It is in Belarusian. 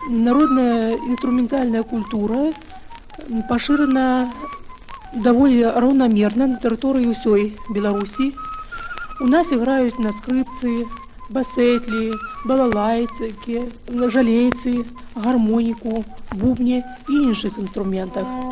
Народная інструментальная культура пашырана даволі раўнамерна на тэрыторыі ўсёй Беларусі. У нас іграюць на скрыпцы, басетлі, балалайцы, жалейцы, гармоніку, бубні і іншых інструментах.